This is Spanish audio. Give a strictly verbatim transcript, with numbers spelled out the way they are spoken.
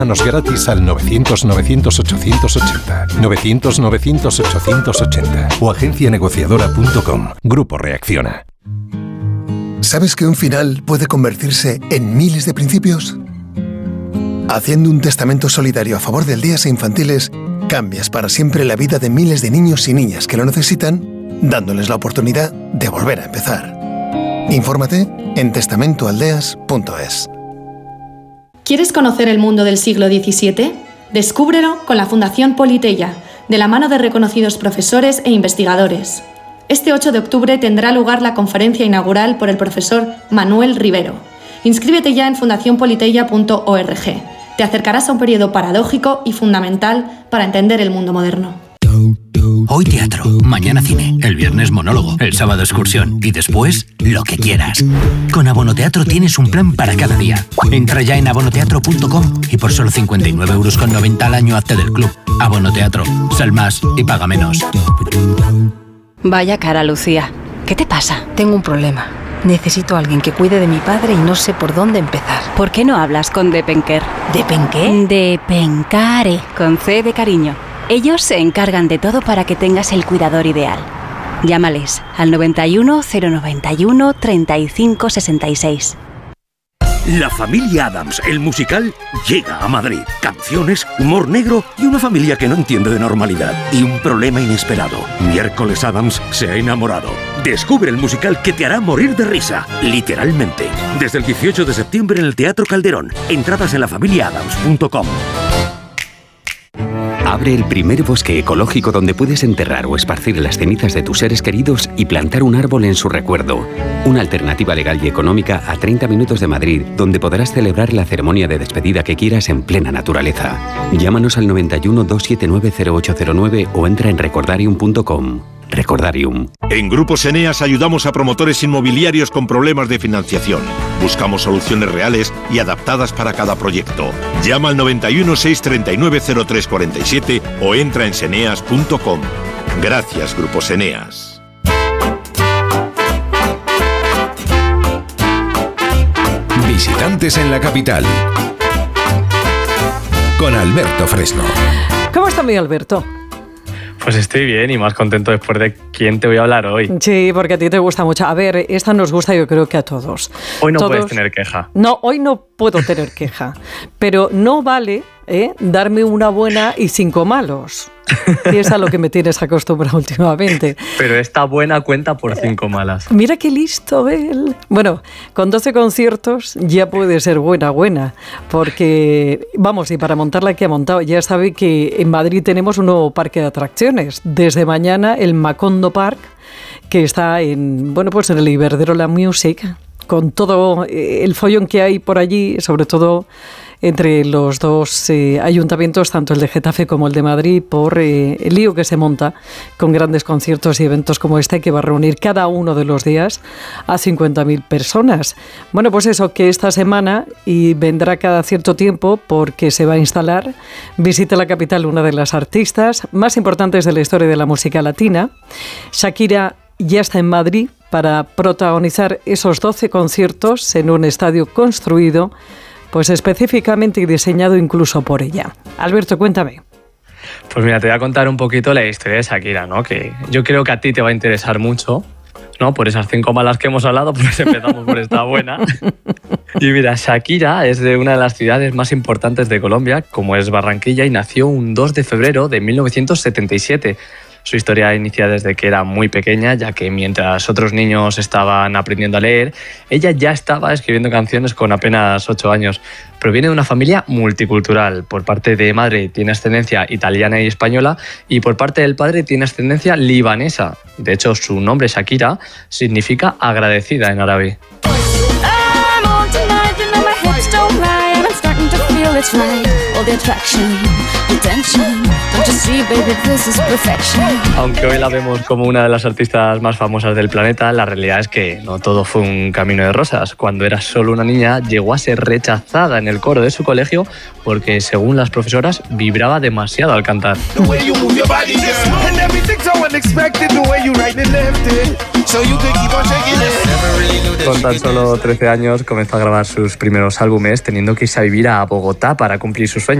Llámanos gratis al novecientos, novecientos, ochocientos ochenta, novecientos, novecientos, ochocientos ochenta o agencia negociadora punto com. Grupo Reacciona. ¿Sabes que un final puede convertirse en miles de principios? Haciendo un testamento solidario a favor de aldeas e infantiles, cambias para siempre la vida de miles de niños y niñas que lo necesitan, dándoles la oportunidad de volver a empezar. Infórmate en testamento aldeas punto es. ¿Quieres conocer el mundo del siglo diecisiete? Descúbrelo con la Fundación Politeia, de la mano de reconocidos profesores e investigadores. Este ocho de octubre tendrá lugar la conferencia inaugural por el profesor Manuel Rivero. Inscríbete ya en fundación politeia punto org. Te acercarás a un periodo paradójico y fundamental para entender el mundo moderno. Hoy teatro, mañana cine, el viernes monólogo, el sábado excursión y después lo que quieras. Con Abonoteatro tienes un plan para cada día. Entra ya en abonoteatro punto com y por solo cincuenta y nueve euros con noventa al año hazte del club. Abonoteatro, sal más y paga menos. Vaya cara, Lucía. ¿Qué te pasa? Tengo un problema. Necesito a alguien que cuide de mi padre y no sé por dónde empezar. ¿Por qué no hablas con Depenker? ¿Depenqué? Depencare, con C de cariño. Ellos se encargan de todo para que tengas el cuidador ideal. Llámales al noventa y uno, cero noventa y uno, treinta y cinco sesenta y seis. La familia Addams, el musical, llega a Madrid. Canciones, humor negro y una familia que no entiende de normalidad. Y un problema inesperado. Miércoles Addams se ha enamorado. Descubre el musical que te hará morir de risa, literalmente. Desde el dieciocho de septiembre en el Teatro Calderón. Entradas en la familia addams punto com. Abre el primer bosque ecológico donde puedes enterrar o esparcir las cenizas de tus seres queridos y plantar un árbol en su recuerdo. Una alternativa legal y económica a treinta minutos de Madrid, donde podrás celebrar la ceremonia de despedida que quieras en plena naturaleza. Llámanos al noventa y uno, doscientos setenta y nueve, cero ocho cero nueve o entra en recordarium punto com. Recordarium. En Grupos Eneas ayudamos a promotores inmobiliarios con problemas de financiación. Buscamos soluciones reales y adaptadas para cada proyecto. Llama al noventa y uno, seiscientos treinta y nueve, cero tres cuarenta y siete o entra en seneas punto com. Gracias, Grupos Eneas. Visitantes en la capital. Con Alberto Fresno. ¿Cómo está mi Alberto? Pues estoy bien y más contento después de quién te voy a hablar hoy. Sí, porque a ti te gusta mucho. A ver, esta nos gusta yo creo que a todos. Hoy no todos... puedes tener queja. No, hoy no puedo tener queja. Pero no vale ¿eh? darme una buena y cinco malos. Y es a lo que me tienes acostumbrado últimamente. Pero esta buena cuenta por cinco malas. Mira qué listo él. Bueno, con doce conciertos ya puede ser buena, buena. Porque, vamos, y para montar la que ha montado, ya sabe que en Madrid tenemos un nuevo parque de atracciones. Desde mañana el Macondo Park, que está en, bueno, pues en el Iberdrola Music, con todo el follón que hay por allí, sobre todo entre los dos eh, ayuntamientos, tanto el de Getafe como el de Madrid, por eh, el lío que se monta con grandes conciertos y eventos como este, que va a reunir cada uno de los días a cincuenta mil personas. Bueno, pues eso, que esta semana, y vendrá cada cierto tiempo porque se va a instalar, visita la capital una de las artistas más importantes de la historia de la música latina. Shakira ya está en Madrid para protagonizar esos doce conciertos en un estadio construido pues específicamente y diseñado incluso por ella. Alberto, cuéntame. Pues mira, te voy a contar un poquito la historia de Shakira, ¿no? Que yo creo que a ti te va a interesar mucho, ¿no? Por esas cinco malas que hemos hablado, pues empezamos por esta buena. Y mira, Shakira es de una de las ciudades más importantes de Colombia, como es Barranquilla, y nació un dos de febrero de mil novecientos setenta y siete. Su historia inicia desde que era muy pequeña, ya que mientras otros niños estaban aprendiendo a leer, ella ya estaba escribiendo canciones con apenas ocho años. Proviene de una familia multicultural. Por parte de madre tiene ascendencia italiana y española, y por parte del padre tiene ascendencia libanesa. De hecho, su nombre, Shakira, significa agradecida en árabe. Aunque hoy la vemos como una de las artistas más famosas del planeta, la realidad es que no todo fue un camino de rosas. Cuando era solo una niña, llegó a ser rechazada en el coro de su colegio porque, según las profesoras, vibraba demasiado al cantar. Con tan solo trece años comenzó a grabar sus primeros álbumes, teniendo que irse a vivir a Bogotá Bogotá para cumplir sus sueños.